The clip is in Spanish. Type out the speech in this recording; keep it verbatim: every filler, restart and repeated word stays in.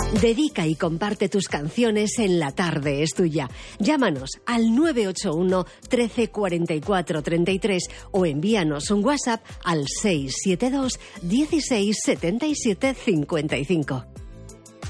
Dedica y comparte tus canciones en La Tarde es Tuya. Llámanos al nueve ocho uno, trece, cuarenta y cuatro, treinta y tres o envíanos un WhatsApp al seis siete dos, dieciséis, setenta y siete, cincuenta y cinco.